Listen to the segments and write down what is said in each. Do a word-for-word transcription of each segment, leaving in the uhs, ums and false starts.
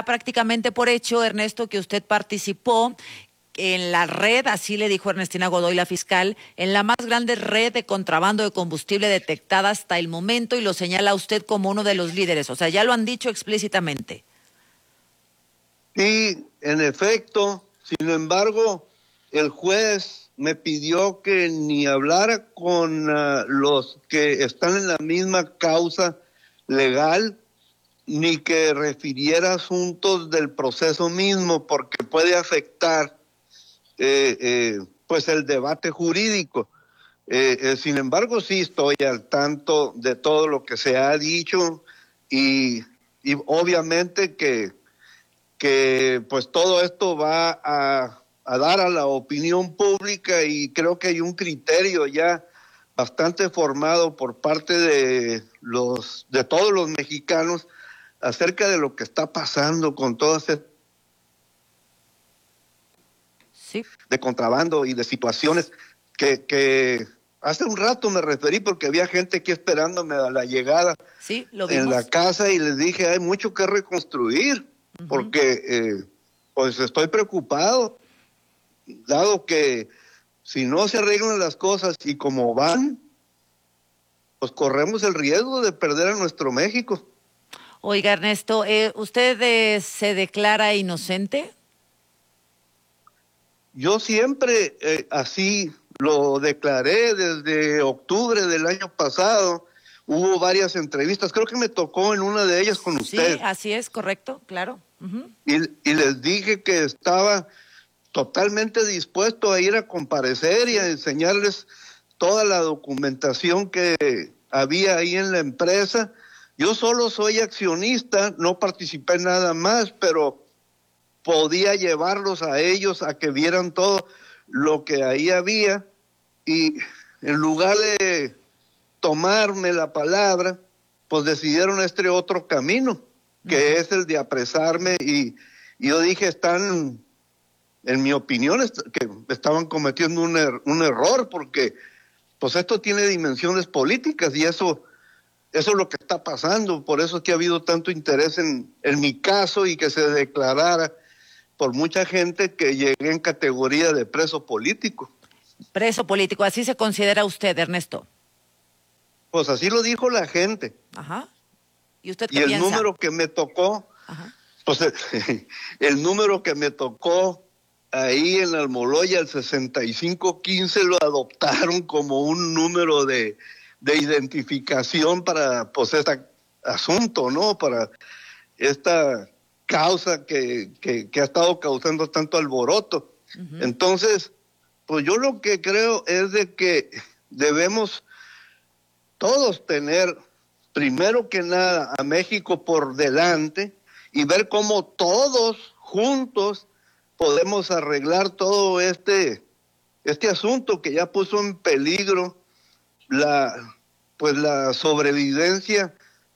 prácticamente por hecho, Ernesto, que usted participó en la red, así le dijo Ernestina Godoy, la fiscal, en la más grande red de contrabando de combustible detectada hasta el momento, y lo señala usted como uno de los líderes. O sea, ya lo han dicho explícitamente. Sí, en efecto. Sin embargo, el juez me pidió que ni hablara con uh, los que están en la misma causa legal, ni que refiriera asuntos del proceso mismo, porque puede afectar eh, eh, pues el debate jurídico. Eh, eh, sin embargo, sí estoy al tanto de todo lo que se ha dicho y, y obviamente que, que pues todo esto va a, a dar a la opinión pública, y creo que hay un criterio ya bastante formado por parte de los de todos los mexicanos acerca de lo que está pasando con todas estas sí. de contrabando y de situaciones que, que hace un rato me referí, porque había gente aquí esperándome a la llegada Sí, lo en vimos. la casa, y les dije, hay mucho que reconstruir, uh-huh. porque eh, pues estoy preocupado, dado que si no se arreglan las cosas y como van, pues corremos el riesgo de perder a nuestro México. Oiga, Ernesto, eh, ¿usted eh, se declara inocente? Yo siempre eh, así lo declaré desde octubre del año pasado. Hubo varias entrevistas, creo que me tocó en una de ellas con sí, usted. Sí, así es, correcto, claro. Uh-huh. Y, y les dije que estaba totalmente dispuesto a ir a comparecer y a enseñarles toda la documentación que había ahí en la empresa. Yo solo soy accionista, no participé nada más, pero podía llevarlos a ellos a que vieran todo lo que ahí había, y en lugar de tomarme la palabra, pues decidieron este otro camino, que uh-huh. es el de apresarme, y, y yo dije, están, en mi opinión, est- que estaban cometiendo un, er- un error, porque pues esto tiene dimensiones políticas, y eso Eso es lo que está pasando. Por eso es que ha habido tanto interés en, en mi caso, y que se declarara por mucha gente que llegué en categoría de preso político. Preso político, ¿así se considera usted, Ernesto? Pues así lo dijo la gente. Ajá. ¿Y usted qué y el piensa? número que me tocó, Ajá. pues el número que me tocó ahí en Almoloya, el sesenta y cinco quince, lo adoptaron como un número de, de identificación para pues este asunto, ¿no? Para esta causa que, que, que ha estado causando tanto alboroto. Uh-huh. Entonces, pues yo lo que creo es de que debemos todos tener, primero que nada, a México por delante, y ver cómo todos juntos podemos arreglar todo este, este asunto que ya puso en peligro la, pues la sobrevivencia,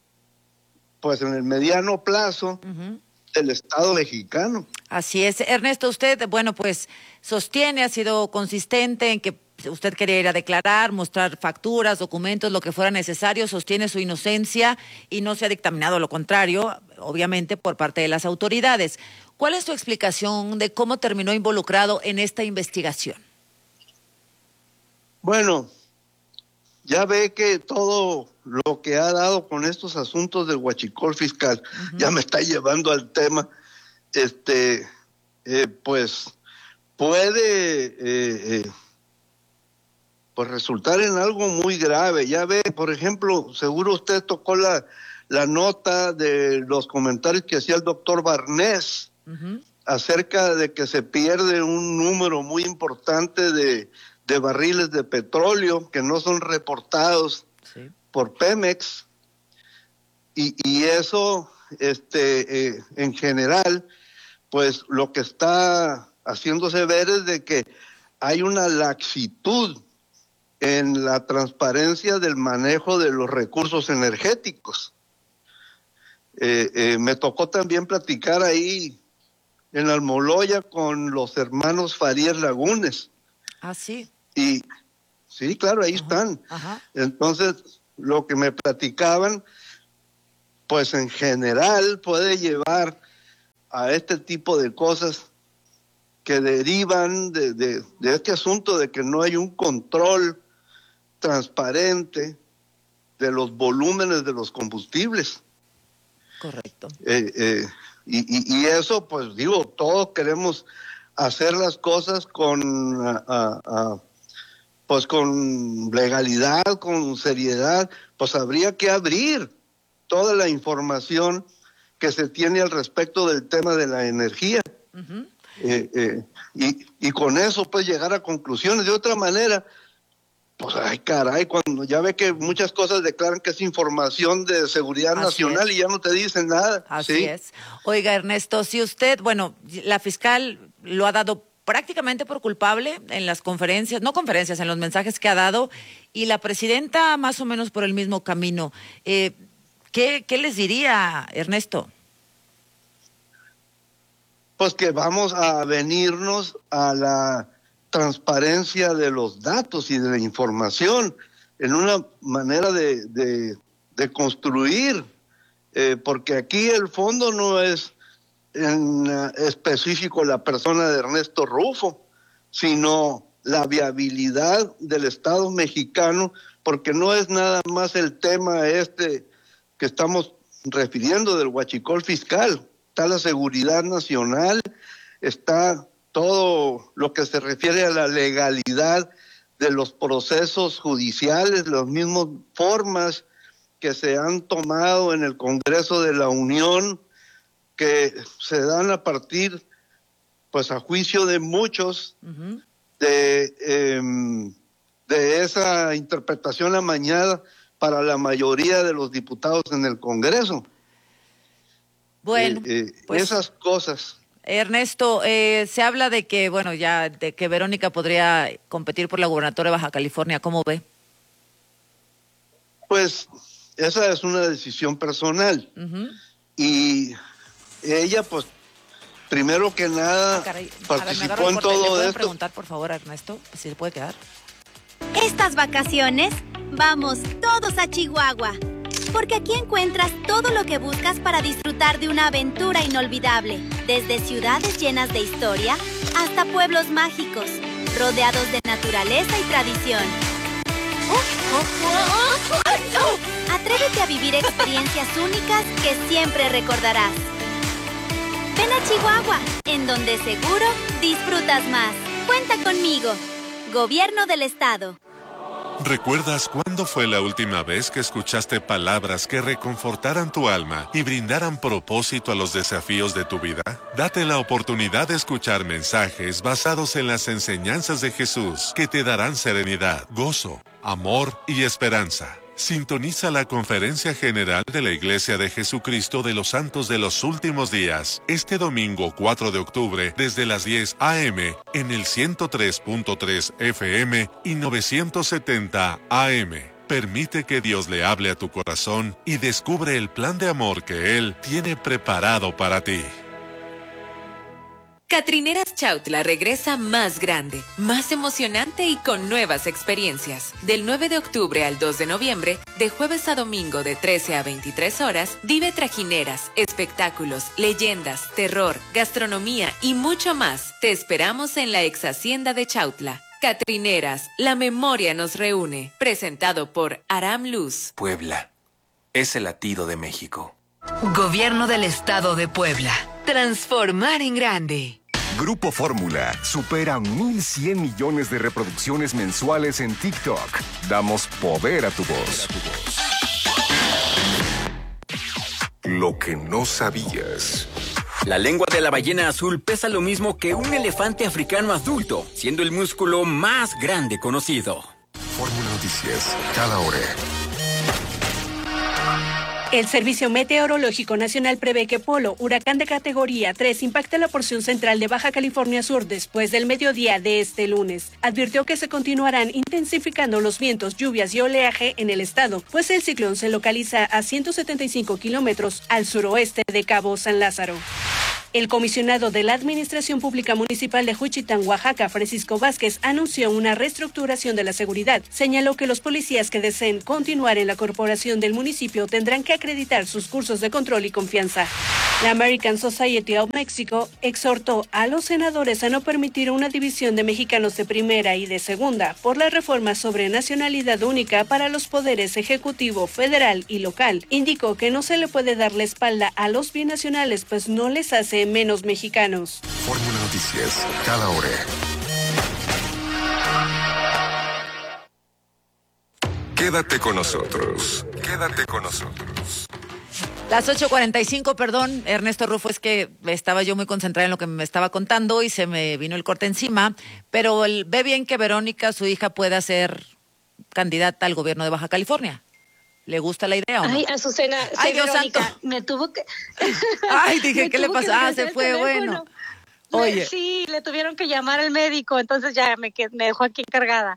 pues en el mediano plazo, uh-huh. del Estado mexicano. Así es. Ernesto, usted, bueno, pues sostiene, ha sido consistente en que usted quería ir a declarar, mostrar facturas, documentos, lo que fuera necesario, sostiene su inocencia y no se ha dictaminado lo contrario, obviamente, por parte de las autoridades. ¿Cuál es su explicación de cómo terminó involucrado en esta investigación? Bueno, ya ve que todo lo que ha dado con estos asuntos del huachicol fiscal, uh-huh. ya me está llevando al tema, este, eh, pues puede eh, eh, pues resultar en algo muy grave. Ya ve, por ejemplo, seguro usted tocó la, la nota de los comentarios que hacía el doctor Barnés, uh-huh. acerca de que se pierde un número muy importante de, de barriles de petróleo que no son reportados sí. por Pemex, y, y eso este eh, en general, pues lo que está haciéndose ver es de que hay una laxitud en la transparencia del manejo de los recursos energéticos. Eh, eh, me tocó también platicar ahí en Almoloya con los hermanos Farías Lagunes. Ah, sí. Y sí, claro, ahí Ajá, están. ajá. Entonces, lo que me platicaban, pues en general puede llevar a este tipo de cosas que derivan de, de, de este asunto de que no hay un control transparente de los volúmenes de los combustibles. Correcto. Eh, eh, y, y, y eso, pues digo, todos queremos hacer las cosas con, a, a, a, pues con legalidad, con seriedad. Pues habría que abrir toda la información que se tiene al respecto del tema de la energía. Uh-huh. eh, eh, y, y con eso pues llegar a conclusiones. De otra manera, pues ay caray, cuando ya ve que muchas cosas declaran que es información de seguridad Así nacional es. Y ya no te dicen nada. Así ¿sí? es. Oiga, Ernesto, si usted, bueno, la fiscal lo ha dado prácticamente por culpable en las conferencias, no conferencias, en los mensajes que ha dado, y la presidenta más o menos por el mismo camino. Eh, ¿qué, ¿Qué les diría, Ernesto? Pues que vamos a venirnos a la transparencia de los datos y de la información en una manera de, de, de construir, eh, porque aquí el fondo no es en uh, específico la persona de Ernesto Rufo, sino la viabilidad del Estado mexicano, porque no es nada más el tema este que estamos refiriendo del huachicol fiscal, está la seguridad nacional, está todo lo que se refiere a la legalidad de los procesos judiciales, las mismas formas que se han tomado en el Congreso de la Unión, que se dan a partir, pues a juicio de muchos, uh-huh. de, eh, de esa interpretación amañada para la mayoría de los diputados en el Congreso. Bueno, eh, eh, pues... esas cosas... Ernesto, eh, se habla de que, bueno, ya de que Verónica podría competir por la gubernatura de Baja California. ¿Cómo ve? Pues esa es una decisión personal. Uh-huh. Y ella, pues, primero que nada, ah, caray, participó en todo esto. ¿Le pueden preguntar, por favor, a Ernesto, si se puede quedar? Estas vacaciones, vamos todos a Chihuahua. Porque aquí encuentras todo lo que buscas para disfrutar de una aventura inolvidable. Desde ciudades llenas de historia hasta pueblos mágicos, rodeados de naturaleza y tradición. Atrévete a vivir experiencias únicas que siempre recordarás. Ven a Chihuahua, en donde seguro disfrutas más. Cuenta conmigo. Gobierno del Estado. ¿Recuerdas cuándo fue la última vez que escuchaste palabras que reconfortaran tu alma y brindaran propósito a los desafíos de tu vida? Date la oportunidad de escuchar mensajes basados en las enseñanzas de Jesús que te darán serenidad, gozo, amor y esperanza. Sintoniza la Conferencia General de la Iglesia de Jesucristo de los Santos de los Últimos Días, este domingo cuatro de octubre, desde las diez a eme, en el ciento tres punto tres efe eme y novecientos setenta a eme. Permite que Dios le hable a tu corazón y descubre el plan de amor que Él tiene preparado para ti. Catrineras Chautla regresa más grande, más emocionante y con nuevas experiencias. Del nueve de octubre al dos de noviembre, de jueves a domingo de trece a veintitrés horas, vive trajineras, espectáculos, leyendas, terror, gastronomía y mucho más. Te esperamos en la ex hacienda de Chautla. Catrineras, la memoria nos reúne. Presentado por Aram Luz. Puebla, es el latido de México. Gobierno del Estado de Puebla. Transformar en grande. Grupo Fórmula supera mil cien millones de reproducciones mensuales en TikTok. Damos poder a tu voz. Lo que no sabías. La lengua de la ballena azul pesa lo mismo que un elefante africano adulto, siendo el músculo más grande conocido. Fórmula Noticias, cada hora. El Servicio Meteorológico Nacional prevé que Polo, huracán de categoría tres, impacte la porción central de Baja California Sur después del mediodía de este lunes. Advirtió que se continuarán intensificando los vientos, lluvias y oleaje en el estado, pues el ciclón se localiza a ciento setenta y cinco kilómetros al suroeste de Cabo San Lázaro. El comisionado de la Administración Pública Municipal de Juchitán, Oaxaca, Francisco Vázquez, anunció una reestructuración de la seguridad. Señaló que los policías que deseen continuar en la corporación del municipio tendrán que acreditar sus cursos de control y confianza. La American Society of Mexico exhortó a los senadores a no permitir una división de mexicanos de primera y de segunda por la reforma sobre nacionalidad única para los poderes ejecutivo, federal y local. Indicó que no se le puede dar la espalda a los binacionales, pues no les hace menos mexicanos. Fórmula Noticias, cada hora. Quédate con nosotros. Quédate con nosotros. Las ocho cuarenta y cinco, perdón, Ernesto Rufo, es que estaba yo muy concentrada en lo que me estaba contando y se me vino el corte encima, pero el, ve bien que Verónica, su hija, pueda ser candidata al gobierno de Baja California. ¿Le gusta la idea o no? Ay, Azucena, Ay, sí, Dios Verónica, santo. me tuvo que... Ay, dije, me ¿qué le tuvo que pasó? Ah, regresar se el fue, teléfono. bueno. Oye. Sí, le tuvieron que llamar al médico, entonces ya me, qued- me dejó aquí encargada.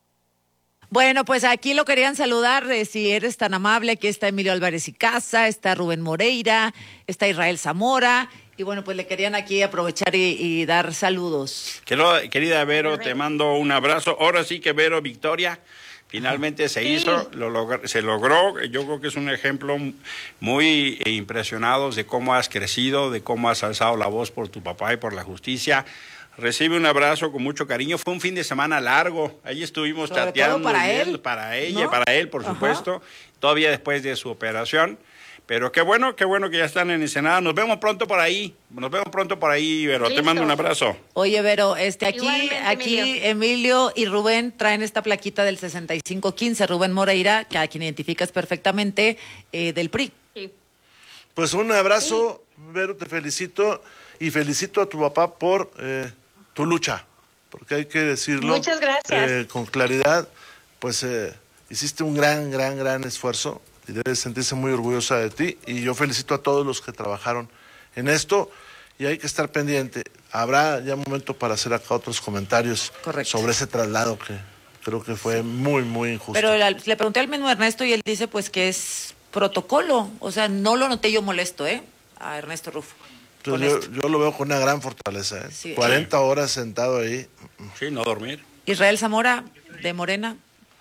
Bueno, pues aquí lo querían saludar, eh, si eres tan amable, aquí está Emilio Álvarez y Casa, está Rubén Moreira, está Israel Zamora, y bueno, pues le querían aquí aprovechar y, y dar saludos. Querido- Querida Vero, te mando un abrazo. Ahora sí que Vero, victoria, finalmente se hizo, lo logr- se logró. Yo creo que es un ejemplo muy eh, impresionados de cómo has crecido, de cómo has alzado la voz por tu papá y por la justicia. Recibe un abrazo con mucho cariño. Fue un fin de semana largo. Ahí estuvimos Sobre chateando. todo para y él, para ella, ¿no? para él, por Ajá. supuesto. Todavía después de su operación. Pero qué bueno, qué bueno que ya están en Ensenada. Nos vemos pronto por ahí. Nos vemos pronto por ahí, Vero. Te Listo. mando un abrazo. Oye, Vero, este aquí, Igualmente, aquí Emilio. Emilio y Rubén traen esta plaquita del sesenta y cinco quince, Rubén Moreira, que a quien identificas perfectamente, eh, del P R I. Sí. Pues un abrazo, Vero, te felicito y felicito a tu papá por eh, tu lucha, porque hay que decirlo. Muchas gracias. eh, con claridad, pues eh, hiciste un gran, gran, gran esfuerzo y debes sentirse muy orgullosa de ti, y yo felicito a todos los que trabajaron en esto, y hay que estar pendiente. Habrá ya momento para hacer acá otros comentarios Correcto. sobre ese traslado que creo que fue muy, muy injusto. Pero la- le pregunté al mismo Ernesto y él dice pues que es protocolo, o sea, no lo noté yo molesto, ¿eh? A Ernesto Rufo. con Entonces, esto. yo, yo lo veo con una gran fortaleza, ¿eh? Sí. cuarenta horas sentado ahí. Sí, no dormir. Israel Zamora, de Morena.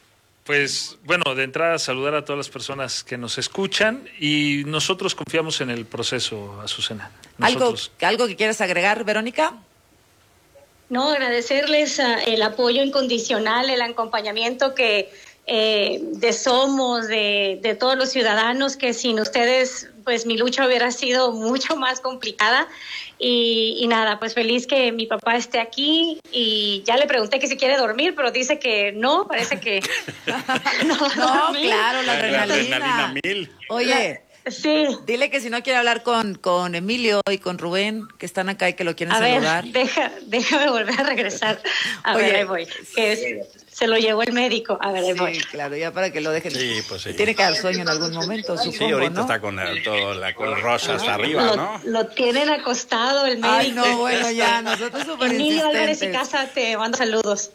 Pues bueno, de entrada saludar a todas las personas que nos escuchan y nosotros confiamos en el proceso, Azucena. ¿Algo, Nosotros. ¿Algo que quieras agregar, Verónica? No, agradecerles ah, el apoyo incondicional, el acompañamiento que eh, de Somos, de, de todos los ciudadanos, que sin ustedes, pues mi lucha hubiera sido mucho más complicada. Y, y nada, pues feliz que mi papá esté aquí, y ya le pregunté que si quiere dormir, pero dice que no, parece que no, va a No, dormir. claro, la La adrenalina. adrenalina mil. Oye, Sí, dile que si no quiere hablar con, con Emilio y con Rubén, que están acá y que lo quieren a ver, saludar. deja, déjame volver a regresar. A Oye, ver, ahí voy. Que es- se lo llevó el médico. A ver, ahí voy. Sí, claro, ya para que lo dejen. Sí, pues sí. Tiene que dar sueño en algún momento, supongo, Sí, ahorita ¿no? está con el, todo la con el rosa hasta arriba, Lo, ¿no? lo tienen acostado el médico. Ay, no, bueno, ya, nosotros súper Emilio Álvarez y insistentes. Casa te mando saludos.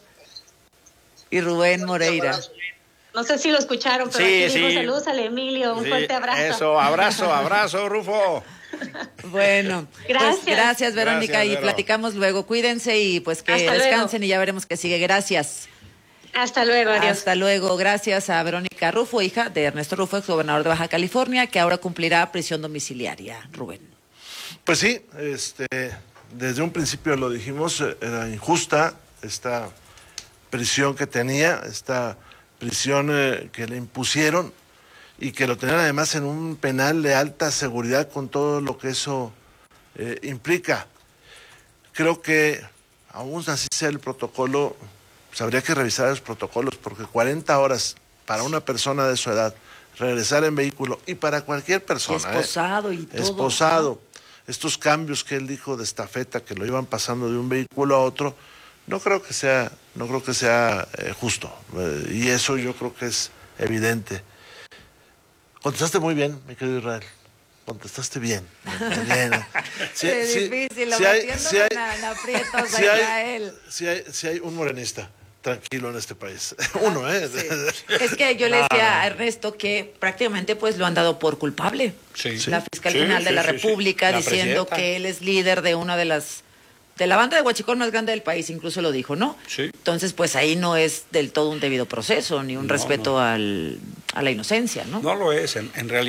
Y Rubén Moreira. No sé si lo escucharon, pero Sí, aquí dijo sí. saludos al Emilio. Un Sí, fuerte abrazo. Eso, abrazo, abrazo, Rufo. Bueno, Gracias. pues gracias, Verónica, Gracias, y Vero. platicamos luego. Cuídense y pues que Hasta descansen luego. y ya veremos qué sigue. Gracias. Hasta luego, adiós. Hasta luego. Gracias a Verónica Rufo, hija de Ernesto Rufo, ex gobernador de Baja California, que ahora cumplirá prisión domiciliaria. Rubén. Pues sí, este, desde un principio lo dijimos, eh, era injusta esta prisión que tenía, esta prisión eh, que le impusieron, y que lo tenían además en un penal de alta seguridad con todo lo que eso eh, implica. Creo que aún así sea el protocolo, pues habría que revisar los protocolos, porque cuarenta horas para una persona de su edad, regresar en vehículo, y para cualquier persona, ¿eh? Esposado y todo. Esposado. Estos cambios que él dijo de estafeta, que lo iban pasando de un vehículo a otro, no creo que sea, no creo que sea eh, justo. Eh, y eso yo creo que es evidente. Contestaste muy bien, mi querido Israel. Contestaste bien. bien. Sí, es sí, difícil, lo sí hay- metiendo sí hay- en, en aprietos a sí hay- Israel. sí hay, sí hay un morenista tranquilo en este país. Uno, ¿eh? Es que yo le decía a Ernesto que prácticamente pues lo han dado por culpable. Sí. La fiscal Sí, general de sí, la sí, sí. República La diciendo presidenta. que él es líder de una de las de la banda de huachicol más grande del país, incluso lo dijo, ¿no? Sí. Entonces, pues ahí no es del todo un debido proceso, ni un No, respeto no. Al, a la inocencia, ¿no? No lo es. En, en realidad,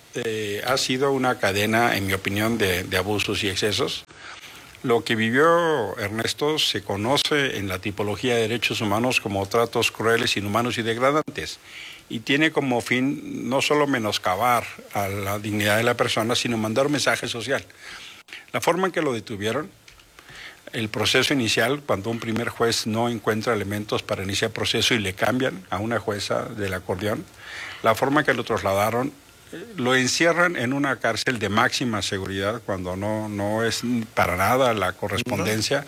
eh, ha sido una cadena, en mi opinión, de, de abusos y excesos. Lo que vivió Ernesto se conoce en la tipología de derechos humanos como tratos crueles, inhumanos y degradantes. Y tiene como fin no solo menoscabar a la dignidad de la persona, sino mandar un mensaje social. La forma en que lo detuvieron, el proceso inicial, cuando un primer juez no encuentra elementos para iniciar proceso y le cambian a una jueza del acordeón, la forma en que lo trasladaron, lo encierran en una cárcel de máxima seguridad cuando no, no es para nada la correspondencia.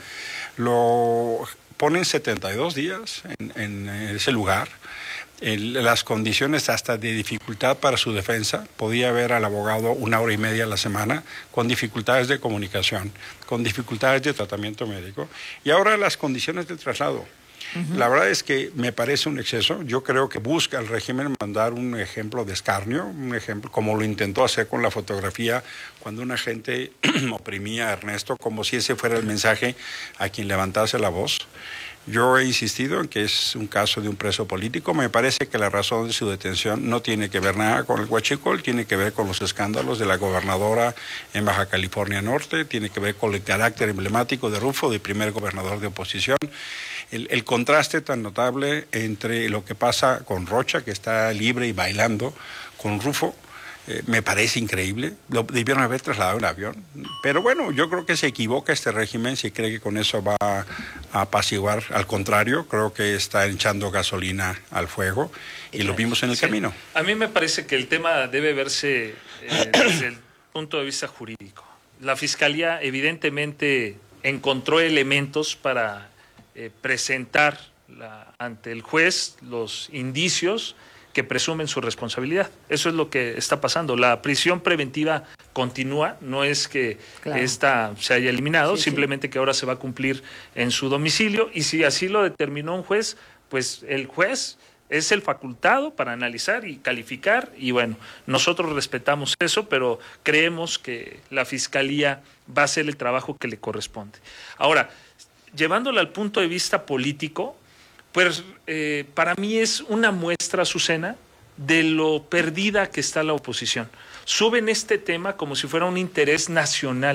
Lo ponen setenta y dos días en, en ese lugar. El, las condiciones hasta de dificultad para su defensa. Podía ver al abogado una hora y media a la semana, con dificultades de comunicación, con dificultades de tratamiento médico. Y ahora las condiciones del traslado. Uh-huh. La verdad es que me parece un exceso. Yo creo que busca el régimen mandar un ejemplo de escarnio, un ejemplo como lo intentó hacer con la fotografía cuando una gente oprimía a Ernesto, como si ese fuera el mensaje a quien levantase la voz. Yo he insistido en que es un caso de un preso político. Me parece que la razón de su detención no tiene que ver nada con el huachicol, tiene que ver con los escándalos de la gobernadora en Baja California Norte, tiene que ver con el carácter emblemático de Rufo, de primer gobernador de oposición. El, el contraste tan notable entre lo que pasa con Rocha, que está libre y bailando, con Rufo, eh, me parece increíble. Lo debieron haber trasladado en avión. Pero bueno, yo creo que se equivoca este régimen si cree que con eso va a apaciguar. Al contrario, creo que está echando gasolina al fuego y lo vimos en el sí. camino. A mí me parece que el tema debe verse eh, desde el punto de vista jurídico. La Fiscalía evidentemente encontró elementos para Eh, presentar la, ante el juez los indicios que presumen su responsabilidad. Eso es lo que está pasando. La prisión preventiva continúa, no es que claro. esta se haya eliminado, sí, simplemente sí. que ahora se va a cumplir en su domicilio, y si así lo determinó un juez, pues el juez es el facultado para analizar y calificar, y bueno, nosotros respetamos eso, pero creemos que la Fiscalía va a hacer el trabajo que le corresponde. Ahora, llevándolo al punto de vista político, pues eh, para mí es una muestra, Azucena, de lo perdida que está la oposición. Suben este tema como si fuera un interés nacional,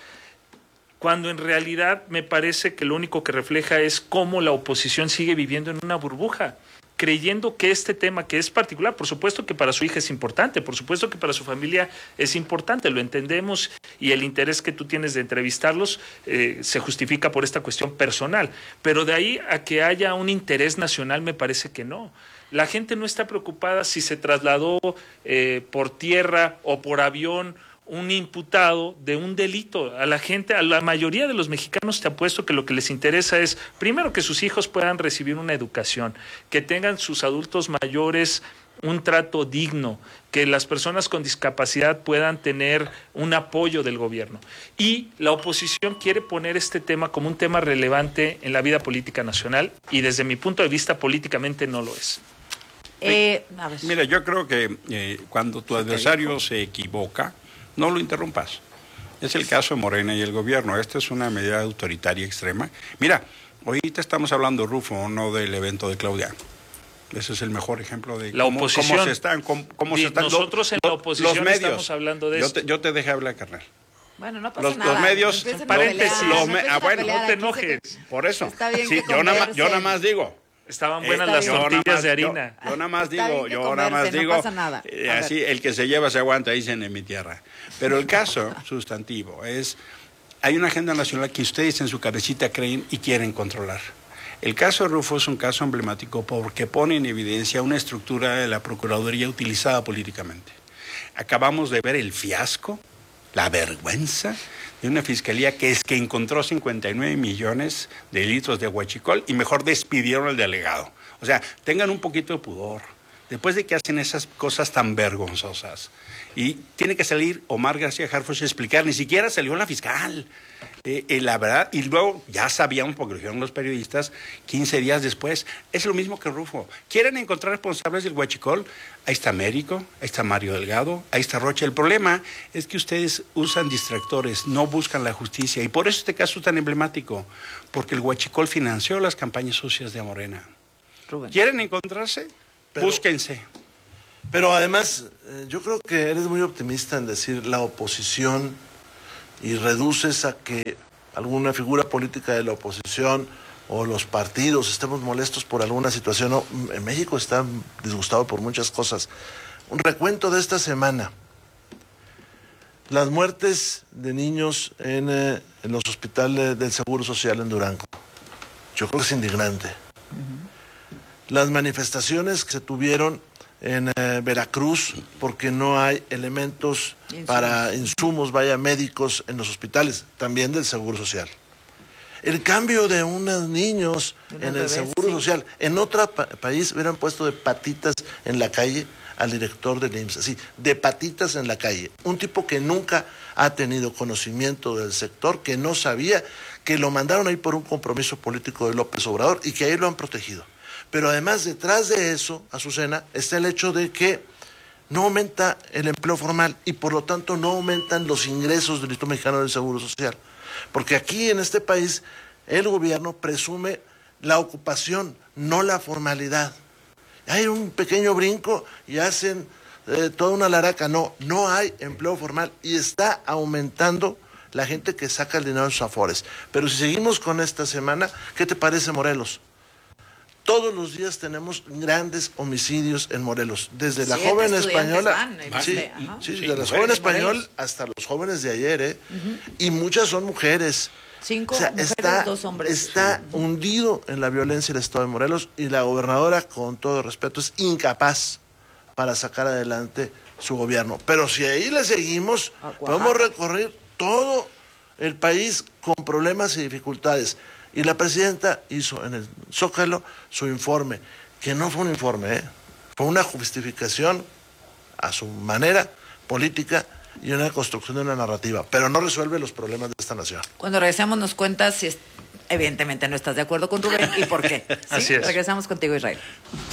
cuando en realidad me parece que lo único que refleja es cómo la oposición sigue viviendo en una burbuja, creyendo que este tema, que es particular, por supuesto que para su hija es importante, por supuesto que para su familia es importante, lo entendemos, y el interés que tú tienes de entrevistarlos eh, se justifica por esta cuestión personal, pero de ahí a que haya un interés nacional me parece que no. La gente no está preocupada si se trasladó eh, por tierra o por avión un imputado de un delito. A la gente, a la mayoría de los mexicanos, te apuesto que lo que les interesa es, primero, que sus hijos puedan recibir una educación, que tengan sus adultos mayores un trato digno, que las personas con discapacidad puedan tener un apoyo del gobierno. Y la oposición quiere poner este tema como un tema relevante en la vida política nacional, y desde mi punto de vista políticamente no lo es. Eh, a ver. Mira, yo creo que eh, cuando tu adversario se equivoca, no lo interrumpas. Es el caso de Morena y el gobierno. Esta es una medida autoritaria extrema. Mira, ahorita estamos hablando, Rufo, no del evento de Claudia. Ese es el mejor ejemplo de la cómo, oposición. cómo se están. Cómo, cómo se están Nosotros en lo, la oposición los medios, estamos hablando de yo esto. Te, yo te dejé hablar, carnal. Bueno, no pasa los, nada. Los medios, no paréntesis. Pelear, Los no me, ah, bueno, pelear, no te enojes. Que, por eso. Está bien sí, que yo, nada más, yo nada más digo. Estaban buenas eh, las yo tortillas más, de harina. Yo, yo nada más Está digo, yo nada más no digo, pasa nada. Eh, así el que se lleva se aguanta, dicen en mi tierra. Pero el caso sustantivo es, hay una agenda nacional que ustedes en su cabecita creen y quieren controlar. El caso de Rufo es un caso emblemático porque pone en evidencia una estructura de la Procuraduría utilizada políticamente. Acabamos de ver el fiasco, la vergüenza de una fiscalía que es que encontró cincuenta y nueve millones de litros de huachicol y mejor despidieron al delegado. O sea, tengan un poquito de pudor. Después de que hacen esas cosas tan vergonzosas, y tiene que salir Omar García Harfuch a explicar, ni siquiera salió la fiscal. Eh, eh, la verdad, y luego ya sabíamos, porque lo dijeron los periodistas, quince días después, es lo mismo que Rufo. ¿Quieren encontrar responsables del huachicol? Ahí está Américo, ahí está Mario Delgado, ahí está Rocha. El problema es que ustedes usan distractores, no buscan la justicia, y por eso este caso es tan emblemático, porque el huachicol financió las campañas sucias de Morena. Rubén. ¿Quieren encontrarse? Pero, búsquense. Pero además, eh, yo creo que eres muy optimista en decir la oposición y reduces a que alguna figura política de la oposición o los partidos estemos molestos por alguna situación. No, en México está disgustado por muchas cosas. Un recuento de esta semana. Las muertes de niños en, eh, en los hospitales del Seguro Social en Durango. Yo creo que es indignante. Uh-huh. Las manifestaciones que se tuvieron en eh, Veracruz porque no hay elementos insumos. para insumos, vaya, médicos en los hospitales, también del Seguro Social. El cambio de unos niños en el bebés, Seguro sí. Social. En otro pa- país hubieran puesto de patitas en la calle al director del I M S S, así, de patitas en la calle. Un tipo que nunca ha tenido conocimiento del sector, que no sabía, que lo mandaron ahí por un compromiso político de López Obrador y que ahí lo han protegido. Pero además, detrás de eso, Azucena, está el hecho de que no aumenta el empleo formal y por lo tanto no aumentan los ingresos del Instituto Mexicano del Seguro Social. Porque aquí en este país el gobierno presume la ocupación, no la formalidad. Hay un pequeño brinco y hacen eh, toda una laraca. No, no hay empleo formal y está aumentando la gente que saca el dinero de sus afores. Pero si seguimos con esta semana, ¿qué te parece Morelos? Todos los días tenemos grandes homicidios en Morelos, desde la Siete joven española, van, sí, Ajá. sí, sí, desde la joven español hasta los jóvenes de ayer, ¿eh? Uh-huh. Y muchas son mujeres. Cinco o sea, mujeres, está, dos hombres. Está hundido en la violencia el estado de Morelos y la gobernadora, con todo respeto, es incapaz para sacar adelante su gobierno. Pero si ahí le seguimos, podemos recorrer todo el país con problemas y dificultades. Y la presidenta hizo en el Zócalo su informe, que no fue un informe, ¿eh? Fue una justificación a su manera política y una construcción de una narrativa, pero no resuelve los problemas de esta nación. Cuando regresemos nos cuentas si es, evidentemente no estás de acuerdo con Rubén y por qué. ¿Sí? Así es. Regresamos contigo, Israel.